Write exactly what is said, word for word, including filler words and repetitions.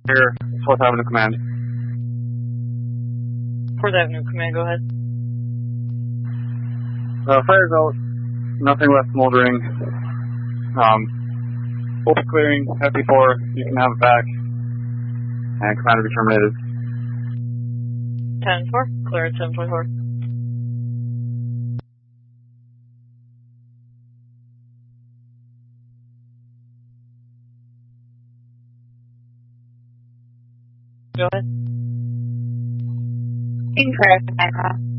Here, fourth Avenue Command. fourth Avenue Command, go ahead. Uh, fire's out. Nothing left smoldering. Um, open clearing, F B four, you can have it back. And command will be terminated. ten four, clear at seven twenty-four. Go ahead. Incorrect, Michael.